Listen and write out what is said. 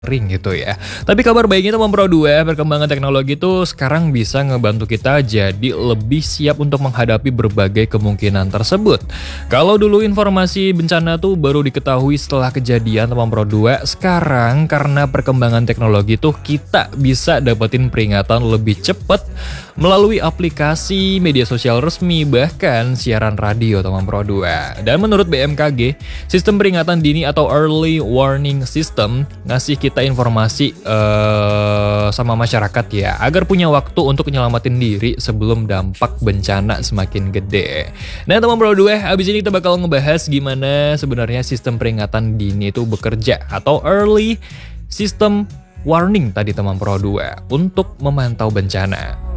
ring gitu ya. Tapi kabar baiknya teman Pro 2, perkembangan teknologi itu sekarang bisa ngebantu kita jadi lebih siap untuk menghadapi berbagai kemungkinan tersebut. Kalau dulu informasi bencana tuh baru diketahui setelah kejadian teman Pro 2, sekarang karena perkembangan teknologi tuh kita bisa dapetin peringatan lebih cepat melalui aplikasi, media sosial resmi, bahkan siaran radio teman Pro 2. Dan menurut BMKG, sistem peringatan dini atau Early Warning System ngasih kita informasi sama masyarakat ya, agar punya waktu untuk nyelamatin diri sebelum dampak bencana semakin gede. Nah teman Pro 2, abis ini kita bakal ngebahas gimana sebenarnya sistem peringatan dini itu bekerja atau Early System Warning tadi teman Pro 2 untuk memantau bencana.